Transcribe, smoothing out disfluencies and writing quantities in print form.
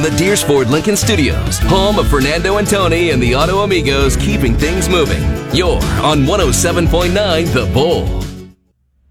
the Deersford Lincoln Studios, home of Fernando and Tony and the Auto Amigos, keeping things moving. You're on 107.9 The Bull.